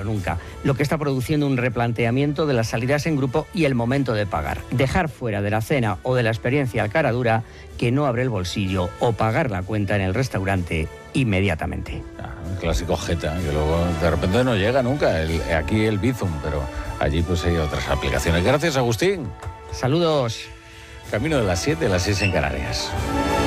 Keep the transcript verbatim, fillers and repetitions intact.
nunca, lo que está produciendo un replanteamiento de las salidas en grupo y el momento de pagar. Dejar fuera de la cena o de la experiencia al cara dura que no abre el bolsillo o pagar la cuenta en el restaurante inmediatamente. Ah, el clásico jeta, que luego de repente no llega nunca, el, aquí el Bizum, pero allí pues hay otras aplicaciones. Gracias, Agustín. Saludos. Camino de las siete, las seis en Canarias.